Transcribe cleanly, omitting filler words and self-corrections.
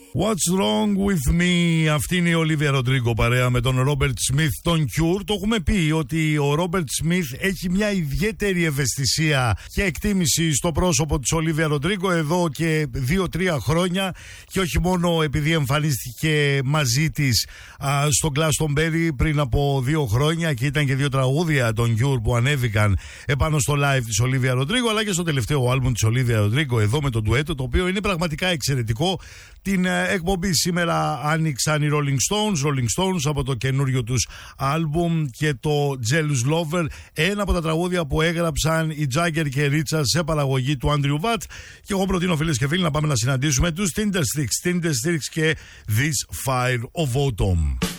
What's wrong with me? Αυτή είναι η Ολίβια Ροντρίγκο παρέα με τον Ρόμπερτ Σμιθ, τον Cure. Το έχουμε πει ότι ο Ρόμπερτ Σμιθ έχει μια ιδιαίτερη ευαισθησία και εκτίμηση στο πρόσωπο της Ολίβια Ροντρίγκο εδώ και 2-3 χρόνια, και όχι μόνο επειδή εμφανίστηκε μαζί της στο Glastonbury πριν από 2 χρόνια και ήταν και 2 τραγούδια των Cure που ανέβηκαν επάνω στο live της Ολίβια Ροντρίγκο, αλλά και στο τελευταίο άλμπουμ της Ολίβια Ροντρίγκο εδώ με τον ντουέτο, το οποίο είναι πραγματικά εξαιρετικό. Την εκπομπή σήμερα άνοιξαν οι Rolling Stones από το καινούριο τους άλμπουμ και το Jealous Lover, ένα από τα τραγούδια που έγραψαν οι Jagger και Richards σε παραγωγή του Andrew Watt. Και εγώ προτείνω, φίλες και φίλοι, να πάμε να συναντήσουμε τους Tindersticks και This Fire of Autumn.